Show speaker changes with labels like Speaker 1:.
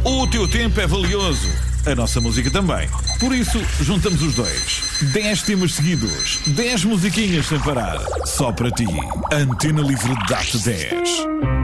Speaker 1: O teu tempo é valioso. A nossa música também. Por isso, juntamos os dois. 10 temas seguidos. 10 musiquinhas sem parar. Só para ti. Antena Livre dá-te 10.